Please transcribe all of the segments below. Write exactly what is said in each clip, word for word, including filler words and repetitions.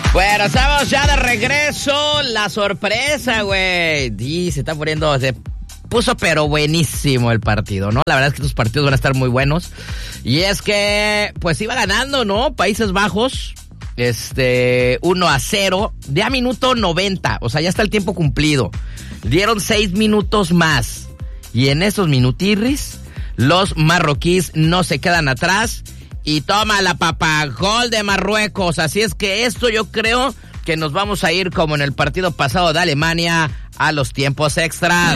Bueno, estamos ya de regreso. La sorpresa, güey. Y se está poniendo, se puso pero buenísimo el partido, ¿no? La verdad es que estos partidos van a estar muy buenos. Y es que, pues iba ganando, ¿no? Países Bajos, este, uno a cero, de a minuto noventa. O sea, ya está el tiempo cumplido. Dieron seis minutos más. Y en esos minutirris, los marroquíes no se quedan atrás. Y toma la papa, gol de Marruecos. Así es que esto yo creo que nos vamos a ir como en el partido pasado de Alemania a los tiempos extras.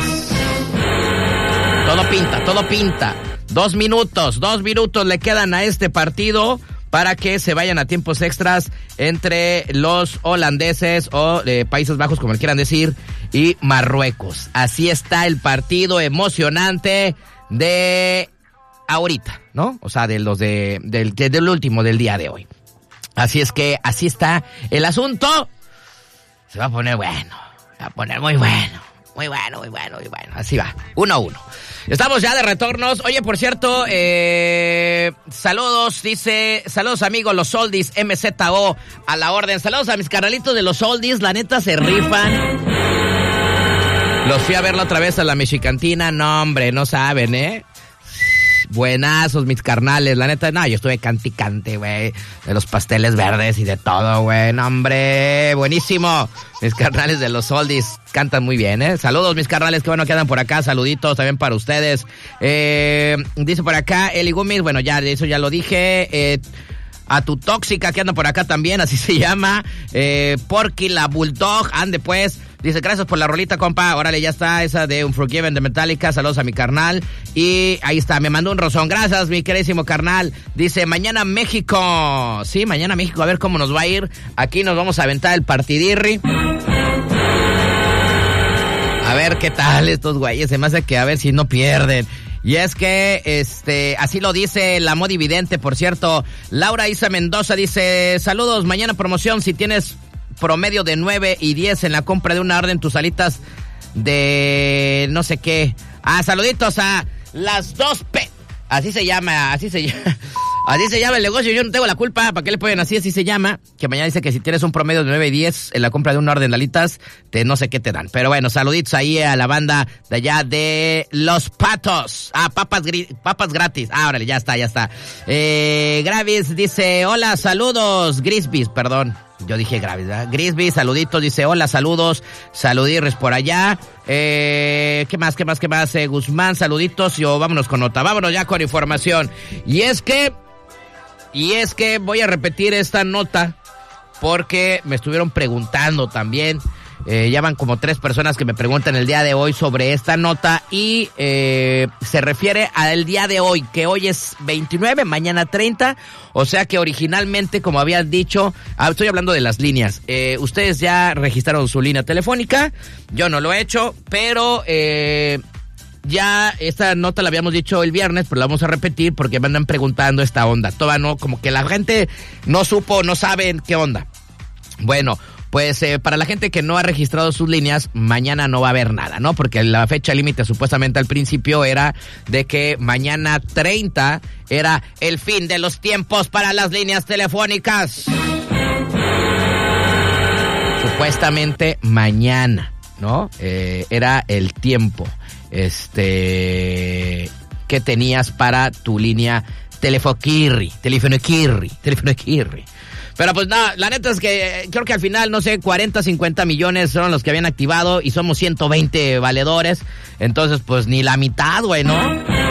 Todo pinta, todo pinta. Dos minutos, dos minutos le quedan a este partido para que se vayan a tiempos extras entre los holandeses o eh, Países Bajos, como le quieran decir, y Marruecos. Así está el partido emocionante de ahorita, ¿no? O sea, de los de, del, de, del último del día de hoy. Así es que así está el asunto. Se va a poner bueno, se va a poner muy bueno, muy bueno, muy bueno, muy bueno. Así va, uno a uno. Estamos ya de retornos. Oye, por cierto, eh, saludos, dice, saludos amigos, los Oldies, M Z O, a la orden. Saludos a mis carnalitos de los Oldies, la neta se rifan. Los fui a verla otra vez a la Mexicantina, no hombre, no saben, ¿eh? Buenazos, mis carnales, la neta, no, yo estuve canticante, güey, de los pasteles verdes y de todo, güey, no, hombre, buenísimo. Mis carnales de los Oldies cantan muy bien, ¿eh? Saludos, mis carnales, qué bueno que andan por acá, saluditos también para ustedes. Eh, dice por acá, Eli Gumis, bueno, ya, eso ya lo dije, eh... a tu tóxica que anda por acá también, así se llama, eh, Porky la Bulldog, ande pues, dice, gracias por la rolita, compa, órale, ya está, esa de Unforgiven de Metallica, saludos a mi carnal, y ahí está, me mandó un rozón, gracias, mi queridísimo carnal, dice, mañana México, sí, mañana México, a ver cómo nos va a ir, aquí nos vamos a aventar el partidirri, a ver qué tal estos güeyes, se me hace que a ver si no pierden. Y es que, este, así lo dice la Modividente, por cierto. Laura Isa Mendoza dice, saludos, mañana promoción, si tienes promedio de nueve y diez en la compra de una orden, tus alitas de no sé qué. Ah, saluditos a las dos P. Así se llama, así se llama. Así se llama el negocio, yo no tengo la culpa, ¿para qué le ponen así? Así se llama, que mañana dice que si tienes un promedio de nueve y diez en la compra de una orden de alitas, te no sé qué te dan. Pero bueno, saluditos ahí a la banda de allá de Los Patos. Ah, papas gri- papas gratis. Ah, órale, ya está, ya está. Eh, Gravis dice, hola, saludos, Grisbis, perdón. Yo dije Gravis, ¿verdad? Grisby, saluditos, dice, hola, saludos, saludirres por allá. Eh, ¿qué más, qué más, qué más? Eh, Guzmán, saluditos, yo, vámonos con nota, vámonos ya con información. Y es que, y es que voy a repetir esta nota porque me estuvieron preguntando también. Eh, ya van como tres personas que me preguntan el día de hoy sobre esta nota y eh, se refiere al día de hoy, que hoy es veintinueve, mañana treinta, o sea que originalmente, como habían dicho, ah, estoy hablando de las líneas, eh, ustedes ya registraron su línea telefónica, yo no lo he hecho, pero eh, ya esta nota la habíamos dicho el viernes, pero la vamos a repetir porque me andan preguntando esta onda, toda no, como que la gente no supo, no saben qué onda. Bueno, pues eh, para la gente que no ha registrado sus líneas, mañana no va a haber nada, ¿no? Porque la fecha límite supuestamente al principio era de que mañana treinta era el fin de los tiempos para las líneas telefónicas. Supuestamente mañana, ¿no? Eh, era el tiempo este que tenías para tu línea telefoquirri, telefonoquirri, telefonoquirri. Pero pues nada, la neta es que eh, creo que al final, no sé, cuarenta, cincuenta millones son los que habían activado y somos ciento veinte valedores. Entonces, pues ni la mitad, güey, ¿no?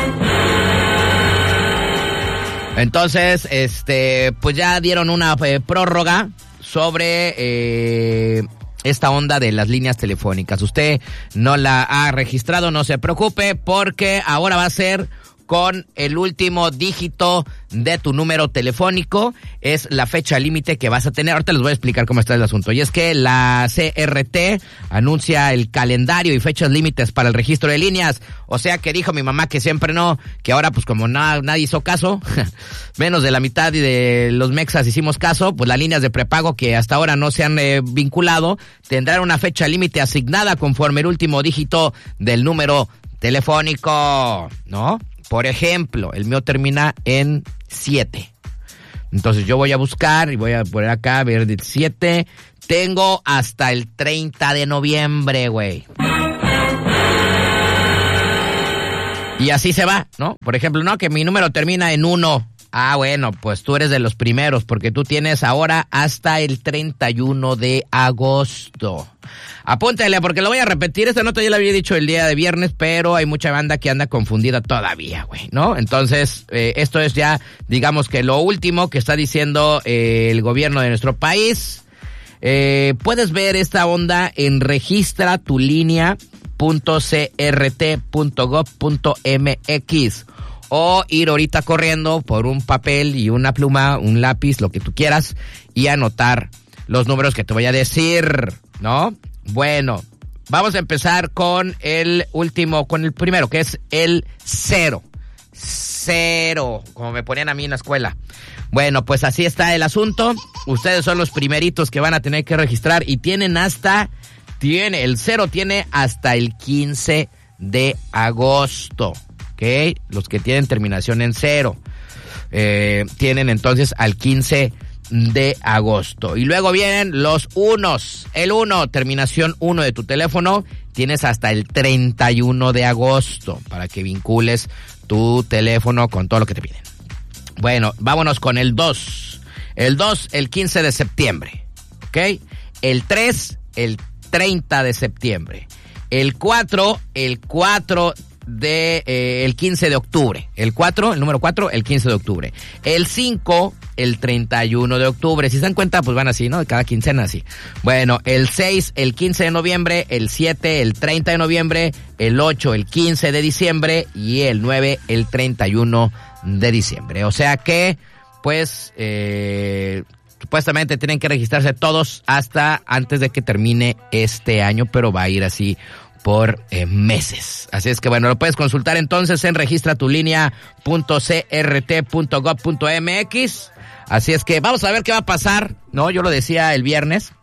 Entonces, este, pues ya dieron una eh, prórroga sobre eh, esta onda de las líneas telefónicas. Usted no la ha registrado, no se preocupe, porque ahora va a ser con el último dígito de tu número telefónico, es la fecha límite que vas a tener. Ahorita les voy a explicar cómo está el asunto. Y es que la C R T anuncia el calendario y fechas límites para el registro de líneas. O sea que dijo mi mamá que siempre no, que ahora pues como na, nadie hizo caso, menos de la mitad de los mexas hicimos caso, pues las líneas de prepago que hasta ahora no se han eh, vinculado, tendrán una fecha límite asignada conforme el último dígito del número telefónico, ¿no? Por ejemplo, el mío termina en siete. Entonces yo voy a buscar y voy a poner acá, a ver, diecisiete. Tengo hasta el treinta de noviembre, güey. Y así se va, ¿no? Por ejemplo, no, que mi número termina en uno. Ah, bueno, pues tú eres de los primeros, porque tú tienes ahora hasta el treinta y uno de agosto. Apúntale, porque lo voy a repetir. Esta nota ya la había dicho el día de viernes, pero hay mucha banda que anda confundida todavía, güey, ¿no? Entonces, eh, esto es ya, digamos que lo último que está diciendo eh, el gobierno de nuestro país. Eh, puedes ver esta onda en registra tu línea punto c r t punto gov punto m x. O ir ahorita corriendo por un papel y una pluma, un lápiz, lo que tú quieras, y anotar los números que te voy a decir, ¿no? Bueno, vamos a empezar con el último, con el primero, que es el cero. Cero, como me ponían a mí en la escuela. Bueno, pues así está el asunto. Ustedes son los primeritos que van a tener que registrar y tienen hasta, tiene, el cero tiene hasta el quince de agosto. ¿Ok? Los que tienen terminación en cero eh, tienen entonces al quince de agosto. Y luego vienen los unos. El uno, terminación uno de tu teléfono, tienes hasta el treinta y uno de agosto para que vincules tu teléfono con todo lo que te piden. Bueno, vámonos con el dos. El dos, el quince de septiembre. ¿Ok? El tres, el treinta de septiembre. El cuatro, el cuatro de eh, el quince de octubre. El cuatro, el número cuatro, el quince de octubre. El cinco, el treinta y uno de octubre. Si se dan cuenta, pues van así, ¿no? Cada quincena así. Bueno, el seis, el quince de noviembre. El siete, el treinta de noviembre. El ocho, el quince de diciembre. Y el nueve, el treinta y uno de diciembre. O sea que, pues, eh, supuestamente tienen que registrarse todos hasta antes de que termine este año, pero va a ir así por eh, meses. Así es que bueno, lo puedes consultar entonces en registra tu línea punto c r t punto gov punto m x. Así es que vamos a ver qué va a pasar, ¿no? Yo lo decía el viernes.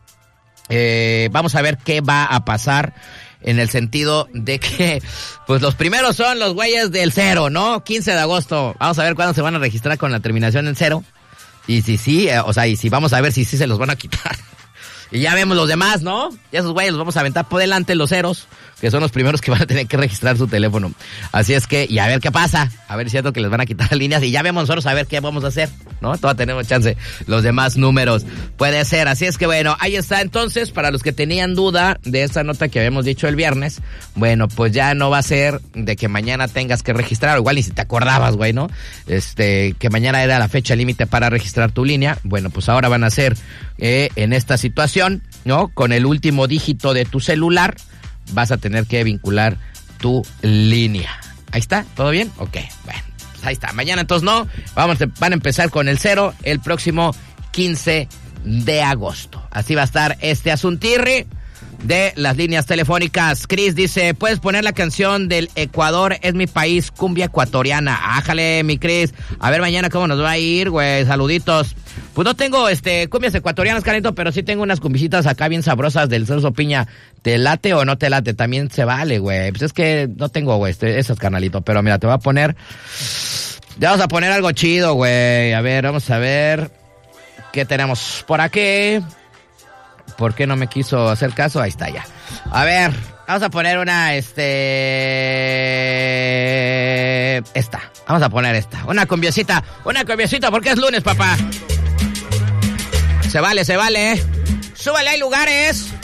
Eh, vamos a ver qué va a pasar en el sentido de que, pues los primeros son los güeyes del cero, ¿no? quince de agosto. Vamos a ver cuándo se van a registrar con la terminación en cero. Y si sí, eh, o sea, y si vamos a ver si sí se los van a quitar. Y ya vemos los demás, ¿no? Y esos güeyes los vamos a aventar por delante, los ceros, que son los primeros que van a tener que registrar su teléfono. Así es que, y a ver qué pasa. A ver si es cierto que les van a quitar líneas. Y ya vemos nosotros a ver qué vamos a hacer, ¿no? Todavía tenemos chance. Los demás números. Puede ser. Así es que, bueno, ahí está entonces. Para los que tenían duda de esta nota que habíamos dicho el viernes, bueno, pues ya no va a ser de que mañana tengas que registrar. O igual ni si te acordabas, güey, ¿no? Este, que mañana era la fecha límite para registrar tu línea. Bueno, pues ahora van a ser eh, en esta situación, ¿no? Con el último dígito de tu celular vas a tener que vincular tu línea. ¿Ahí está? ¿Todo bien? Ok, bueno, pues ahí está. Mañana entonces no, vamos, van a empezar con el cero el próximo quince de agosto. Así va a estar este asuntirri de las líneas telefónicas. Chris dice, ¿puedes poner la canción del Ecuador es mi país, cumbia ecuatoriana? Ájale, mi Chris. A ver mañana cómo nos va a ir, güey. Saluditos. Pues no tengo este cumbias ecuatorianas, carito, pero sí tengo unas cumbisitas acá bien sabrosas del Celso Piña. ¿Te late o no te late? También se vale, güey. Pues es que no tengo, güey, este, esas, carnalito. Pero mira, te voy a poner... Ya vamos a poner algo chido, güey. A ver, vamos a ver qué tenemos por aquí. ¿Por qué no me quiso hacer caso? Ahí está ya. A ver, vamos a poner una, este... Esta. Vamos a poner esta. Una cumbiecita. Una cumbiecita porque es lunes, papá. Se vale, se vale. Súbale, hay lugares.